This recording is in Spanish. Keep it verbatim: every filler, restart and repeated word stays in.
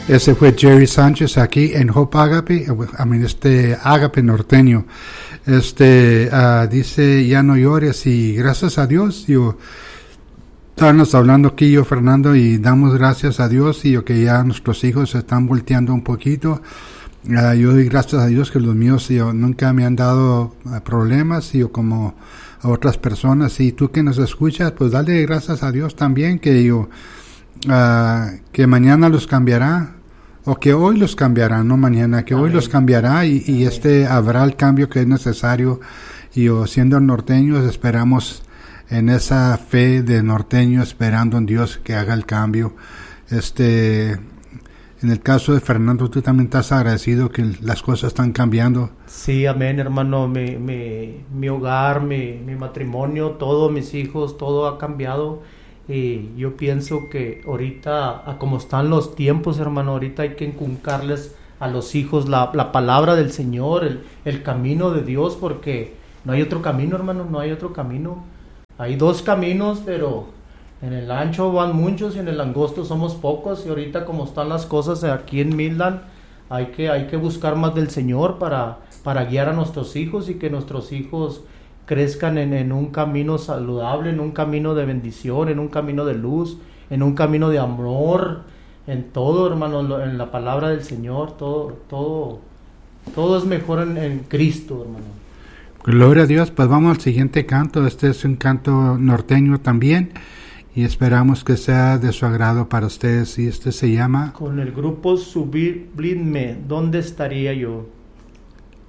Ese fue Jerry Sánchez aquí en Hope Agape, I mean, este Agape norteño. Este uh, dice, ya no llores, y gracias a Dios, yo estábamos hablando aquí yo, Fernando, y damos gracias a Dios y yo, que ya nuestros hijos se están volteando un poquito. Uh, yo doy gracias a Dios que los míos yo, nunca me han dado uh, problemas, y yo como a otras personas, y tú que nos escuchas, pues dale gracias a Dios también que yo uh, que mañana los cambiará, o que hoy los cambiará, no mañana, que Amén. Hoy los cambiará, y, y este habrá el cambio que es necesario. Y yo, siendo norteños, esperamos en esa fe de norteño, esperando en Dios que haga el cambio. Este, en el caso de Fernando, tú también estás agradecido que las cosas están cambiando. Sí, amén, hermano. Mi, mi, mi hogar, mi, mi matrimonio, todos mis hijos, todo ha cambiado. Y yo pienso que ahorita, a como están los tiempos, hermano, ahorita hay que inculcarles a los hijos la, la palabra del Señor, el, el camino de Dios, porque no hay otro camino, hermano, no hay otro camino. Hay dos caminos, pero en el ancho van muchos y en el angosto somos pocos. Y ahorita como están las cosas aquí en Midland, hay que, hay que buscar más del Señor para, para guiar a nuestros hijos, y que nuestros hijos crezcan en, en un camino saludable, en un camino de bendición, en un camino de luz, en un camino de amor, en todo, hermano, en la palabra del Señor, todo, todo, todo es mejor en, en Cristo, hermano. Gloria a Dios. Pues vamos al siguiente canto. Este es un canto norteño también, y esperamos que sea de su agrado para ustedes, y este se llama Con el grupo Sublime, ¿dónde estaría yo?